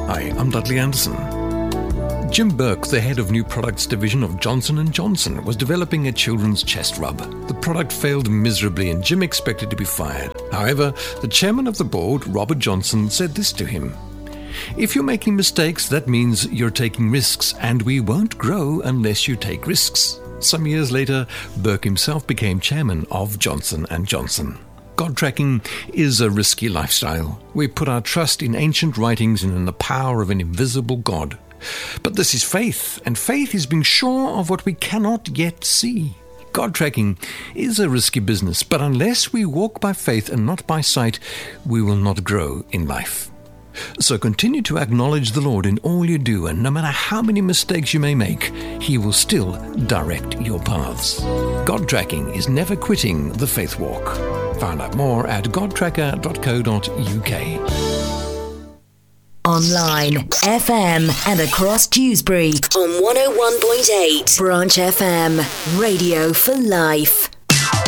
Hi, I'm Dudley Anderson. Jim Burke, the head of new products division of Johnson & Johnson, was developing a children's chest rub. The product failed miserably and Jim expected to be fired. However, the chairman of the board, Robert Johnson, said this to him: "If you're making mistakes, that means you're taking risks, and we won't grow unless you take risks." Some years later, Burke himself became chairman of Johnson & Johnson. God tracking is a risky lifestyle. We put our trust in ancient writings and in the power of an invisible God. But this is faith, and faith is being sure of what we cannot yet see. God tracking is a risky business, but unless we walk by faith and not by sight, we will not grow in life. So continue to acknowledge the Lord in all you do, and no matter how many mistakes you may make, He will still direct your paths. God tracking is never quitting the faith walk. Find out more at godtracker.co.uk. Online, FM, and across Dewsbury on 101.8 Branch FM. Radio for life.